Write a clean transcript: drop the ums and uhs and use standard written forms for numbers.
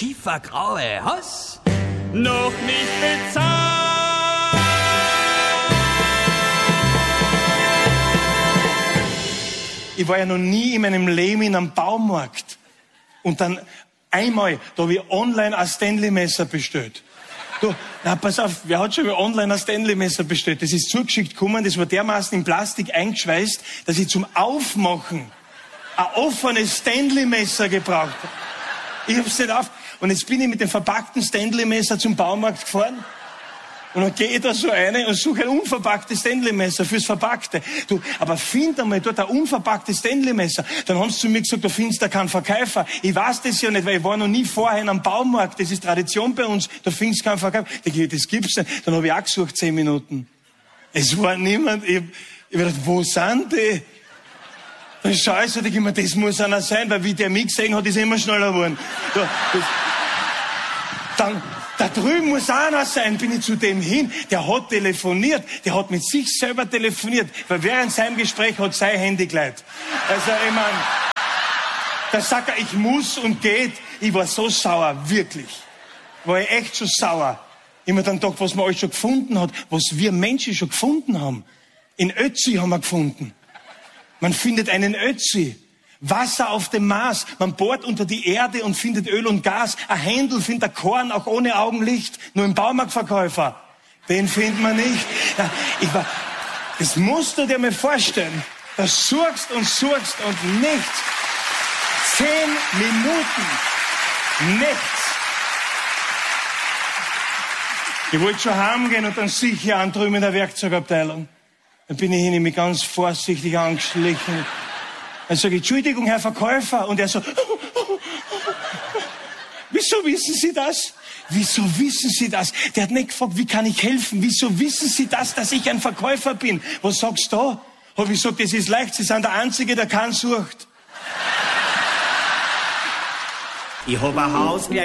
schiefergraue Haus noch nicht bezahlt. Ich war ja noch nie in meinem Leben in einem Baumarkt. Und dann einmal, da habe ich online ein Stanley-Messer bestellt. Du, na, pass auf, wer hat schon mal online ein Stanley-Messer bestellt? Das ist zugeschickt gekommen, das war dermaßen in Plastik eingeschweißt, dass ich zum Aufmachen ein offenes Stanley-Messer gebraucht habe. Ich hab's nicht auf. Und jetzt bin ich mit dem verpackten Stanley-Messer zum Baumarkt gefahren. Und dann gehe ich da so rein und suche ein unverpacktes Stanley-Messer fürs Verpackte. Du, aber find einmal dort ein unverpacktes Stanley-Messer. Dann haben sie zu mir gesagt, du findest da keinen Verkäufer. Ich weiß das ja nicht, weil ich war noch nie vorher in einem Baumarkt. Das ist Tradition bei uns. Da findest du keinen Verkäufer. Das gibt's nicht. Dann habe ich auch gesucht, 10 Minuten. Es war niemand. Ich hab gedacht, wo sind die? Dann schaue ich so, denke ich mir, das muss einer sein, weil wie der mich gesehen hat, ist er immer schneller geworden. Dann, da drüben muss einer sein, bin ich zu dem hin. Der hat telefoniert, der hat mit sich selber telefoniert, weil während seinem Gespräch hat sein Handy geleitet. Also, ich meine, da sagt er, ich muss und geht. Ich war so sauer, wirklich. War ich echt schon sauer. Ich mir dann gedacht, was man alles schon gefunden hat, was wir Menschen schon gefunden haben. In Ötzi haben wir gefunden. Man findet einen Ötzi. Wasser auf dem Mars. Man bohrt unter die Erde und findet Öl und Gas. Ein Händel findet ein Korn auch ohne Augenlicht. Nur ein Baumarktverkäufer. Den findet man nicht. Ja, das musst du dir mal vorstellen. Da suchst und nichts. 10 Minuten. Nichts. Ich wollte schon heimgehen und dann sicher an drüben in der Werkzeugabteilung. Dann bin ich hin, mich ganz vorsichtig angeschlichen. Dann sage ich, Entschuldigung, Herr Verkäufer. Und er so, wieso wissen Sie das? Wieso wissen Sie das? Der hat nicht gefragt, wie kann ich helfen? Wieso wissen Sie das, dass ich ein Verkäufer bin? Was sagst du da? Hab ich gesagt, das ist leicht, Sie sind der Einzige, der keinen sucht. Ich hab ein Haus wie